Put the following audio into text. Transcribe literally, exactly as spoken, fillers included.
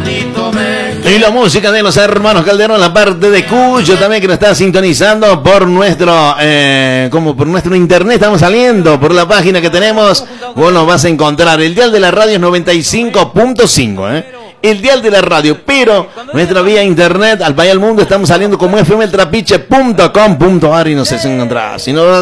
Y la música de los hermanos Calderón, la parte de Cuyo también, que nos está sintonizando por nuestro eh, como por nuestro internet. Estamos saliendo por la página que tenemos. Vos nos vas a encontrar. El dial de la radio es noventa y cinco punto cinco, ¿eh? El dial de la radio, pero nuestra vía internet, al país al mundo, estamos saliendo como f m el trapiche punto com punto a r y nos encontrás. Si no